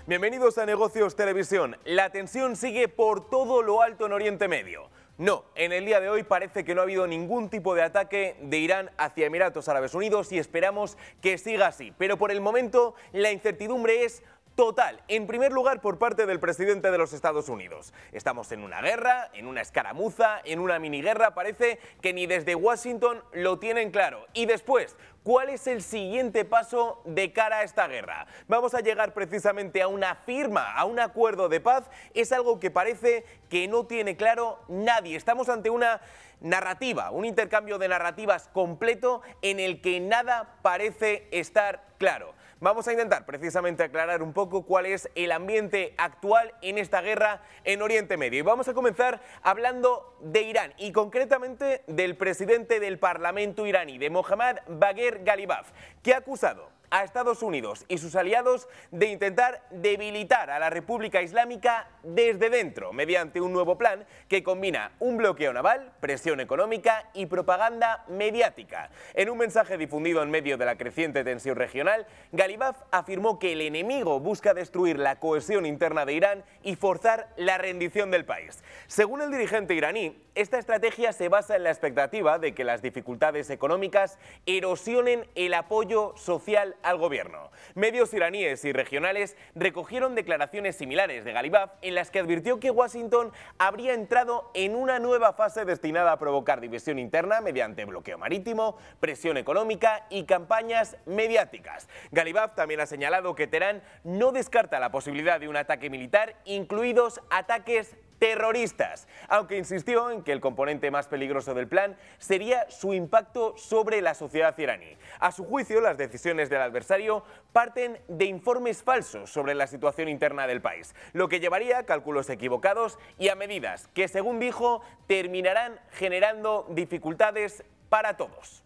Bienvenidos a Negocios Televisión. La tensión sigue por todo lo alto en Oriente Medio. No, en el día de hoy parece que no ha habido ningún tipo de ataque de Irán hacia Emiratos Árabes Unidos y esperamos que siga así. Pero por el momento la incertidumbre es total, en primer lugar por parte del presidente de los Estados Unidos. Estamos en una guerra, en una escaramuza, en una miniguerra, parece que ni desde Washington lo tienen claro. Y después, ¿cuál es el siguiente paso de cara a esta guerra? ¿Vamos a llegar precisamente a una firma, a un acuerdo de paz? Es algo que parece que no tiene claro nadie. Estamos ante una narrativa, un intercambio de narrativas completo en el que nada parece estar claro. Vamos a intentar precisamente aclarar un poco cuál es el ambiente actual en esta guerra en Oriente Medio. Y vamos a comenzar hablando de Irán y concretamente del presidente del Parlamento iraní, de Mohammad Bagher Ghalibaf, que ha acusado a Estados Unidos y sus aliados de intentar debilitar a la República Islámica desde dentro, mediante un nuevo plan que combina un bloqueo naval, presión económica y propaganda mediática. En un mensaje difundido en medio de la creciente tensión regional, Ghalibaf afirmó que el enemigo busca destruir la cohesión interna de Irán y forzar la rendición del país. Según el dirigente iraní, esta estrategia se basa en la expectativa de que las dificultades económicas erosionen el apoyo social al gobierno. Medios iraníes y regionales recogieron declaraciones similares de Ghalibaf en las que advirtió que Washington habría entrado en una nueva fase destinada a provocar división interna mediante bloqueo marítimo, presión económica y campañas mediáticas. Ghalibaf también ha señalado que Teherán no descarta la posibilidad de un ataque militar, incluidos ataques terroristas, aunque insistió en que el componente más peligroso del plan sería su impacto sobre la sociedad iraní. A su juicio, las decisiones del adversario parten de informes falsos sobre la situación interna del país, lo que llevaría a cálculos equivocados y a medidas que, según dijo, terminarán generando dificultades para todos.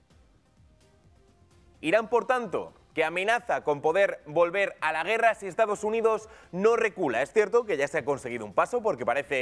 Irán, por tanto, que amenaza con poder volver a la guerra si Estados Unidos no recula. Es cierto que ya se ha conseguido un paso porque parece